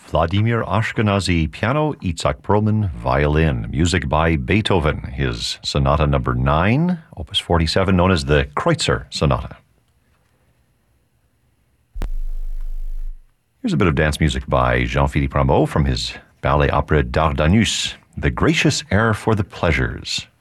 Vladimir Ashkenazy, piano, Itzhak Perlman, violin. Music by Beethoven, his Sonata Number 9, Opus 47, known as the Kreutzer Sonata. Here's a bit of dance music by Jean-Philippe Rameau from his ballet opera Dardanus, The Gracious Air for the Pleasures.